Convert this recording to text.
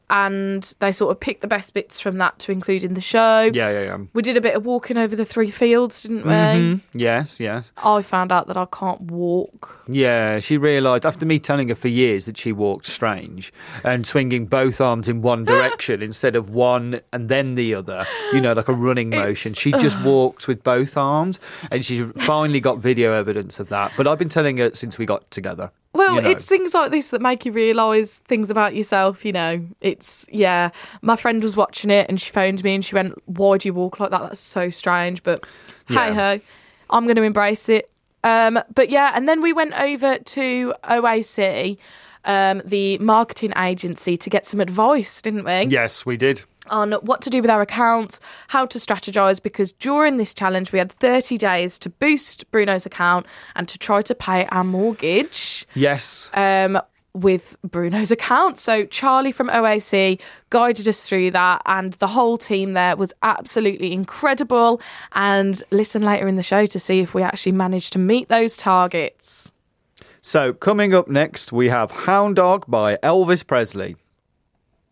and they sort of picked the best bits from that to include in the show. Yeah. We did a bit of walking over the 3 fields, didn't we? Mm-hmm. Yes. I found out that I can't walk. Yeah, she realised, after me telling her for years that she walked strange and swinging both arms in one direction instead of one and then the other, like a running motion. She just walked with both arms, and she finally got video evidence of that. But I've been telling her since we got together. Well, it's things like this that make you realise things about yourself, It's, my friend was watching it and she phoned me and she went, why do you walk like that? That's so strange. But hey-ho, I'm going to embrace it. But yeah, and then we went over to OAC, the marketing agency, to get some advice, didn't we? Yes, we did. On what to do with our accounts, how to strategise, because during this challenge we had 30 days to boost Bruno's account and to try to pay our mortgage. Yes. With Bruno's account. So Charlie from OAC guided us through that, and the whole team there was absolutely incredible. And listen later in the show to see if we actually managed to meet those targets. So coming up next, we have Hound Dog by Elvis Presley.